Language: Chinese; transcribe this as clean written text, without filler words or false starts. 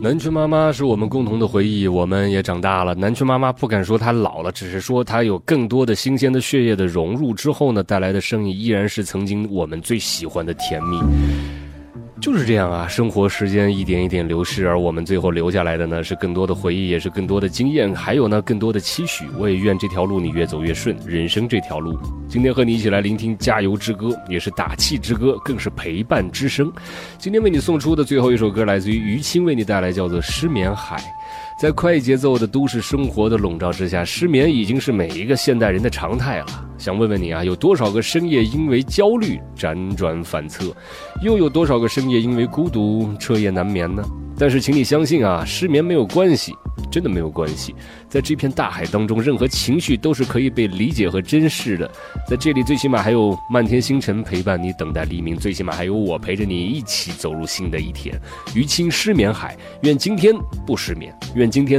南拳妈妈是我们共同的回忆，我们也长大了。南拳妈妈不敢说她老了，只是说她有更多的新鲜的血液的融入之后呢，带来的声音依然是曾经我们最喜欢的甜蜜。就是这样啊，生活时间一点一点流逝，而我们最后留下来的呢，是更多的回忆，也是更多的经验，还有呢，更多的期许。我也愿这条路你越走越顺，人生这条路。今天和你一起来聆听加油之歌，也是打气之歌，更是陪伴之声。今天为你送出的最后一首歌来自于于青，为你带来叫做《失眠海》。在快节奏的都市生活的笼罩之下，失眠已经是每一个现代人的常态了。想问问你啊，有多少个深夜因为焦虑辗转反侧，又有多少个深夜因为孤独彻夜难眠呢？但是请你相信啊，失眠没有关系，真的没有关系。在这片大海当中，任何情绪都是可以被理解和珍视的。在这里最起码还有漫天星辰陪伴你等待黎明，最起码还有我陪着你一起走入新的一天。于青失眠海，愿今天不失眠，愿今天